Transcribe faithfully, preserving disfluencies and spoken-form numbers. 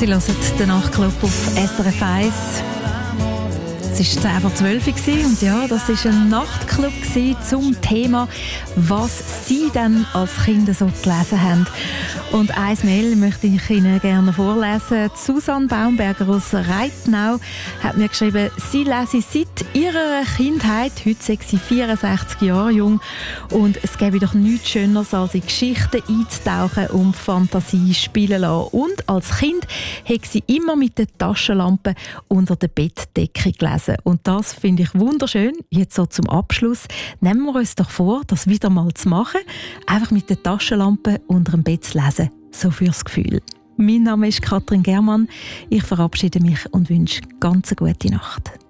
Sie hören den Nachtclub auf S R F eins. Es war zehn vor zwölf und ja, das war ein Nachtclub zum Thema, was Sie dann als Kinder so gelesen haben. Und ein Mail möchte ich Ihnen gerne vorlesen. Susanne Baumberger aus Reitnau hat mir geschrieben, sie lese seit ihrer Kindheit, heute sei sie vierundsechzig Jahre jung, und es gäbe doch nichts Schöneres, als in Geschichten einzutauchen und Fantasie spielen lassen. Und als Kind hat sie immer mit der Taschenlampe unter der Bettdecke gelesen. Und das finde ich wunderschön. Jetzt so zum Abschluss nehmen wir uns doch vor, das wieder mal zu machen. Einfach mit der Taschenlampe unter dem Bett zu lesen. So fürs Gefühl. Mein Name ist Katrin Germann. Ich verabschiede mich und wünsche ganz eine gute Nacht.